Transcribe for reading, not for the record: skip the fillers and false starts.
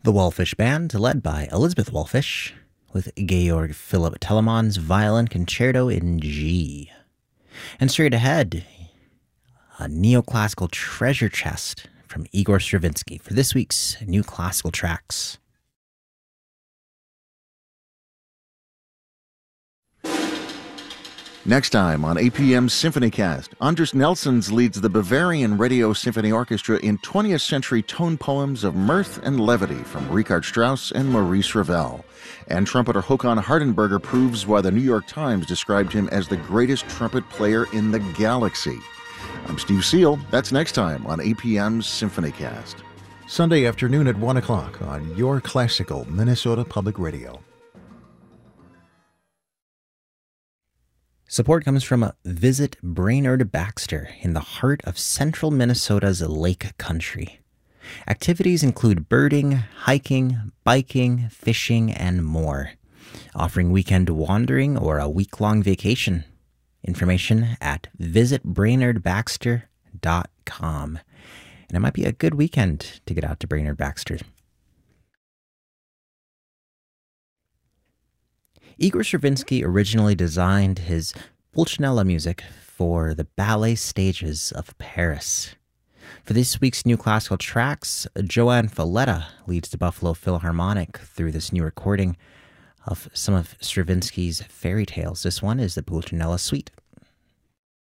The Wallfish Band, led by Elizabeth Wallfish, with Georg Philipp Telemann's Violin Concerto in G. And straight ahead, a neoclassical treasure chest from Igor Stravinsky for this week's New Classical Tracks. Next time on APM SymphonyCast, Anders Nelsons leads the Bavarian Radio Symphony Orchestra in 20th century tone poems of mirth and levity from Richard Strauss and Maurice Ravel. And trumpeter Håkan Hardenberger proves why the New York Times described him as the greatest trumpet player in the galaxy. I'm Steve Seal. That's next time on APM's SymphonyCast. Sunday afternoon at 1 o'clock on Your Classical Minnesota Public Radio. Support comes from Visit Brainerd Baxter in the heart of central Minnesota's Lake Country. Activities include birding, hiking, biking, fishing, and more, offering weekend wandering or a week-long vacation. Information at visitbrainerdbaxter.com. And it might be a good weekend to get out to Brainerd Baxter. Igor Stravinsky originally designed his Pulcinella music for the ballet stages of Paris. For this week's New Classical Tracks, Joanne Falletta leads the Buffalo Philharmonic through this new recording of some of Stravinsky's fairy tales. This one is the Pulcinella Suite.